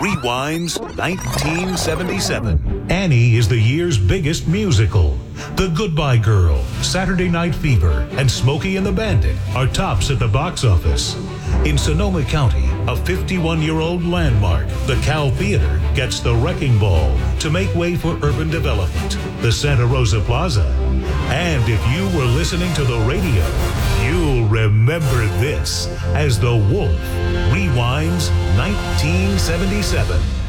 Rewinds 1977. Annie is the year's biggest musical. The Goodbye Girl, Saturday Night Fever, and Smokey and the Bandit are tops at the box office. In Sonoma County, a 51-year-old landmark, the Cal Theater gets the wrecking ball to make way for urban development, the Santa Rosa Plaza. And if you were listening to the radio, you'll remember this as The Wolf Rewinds 1977.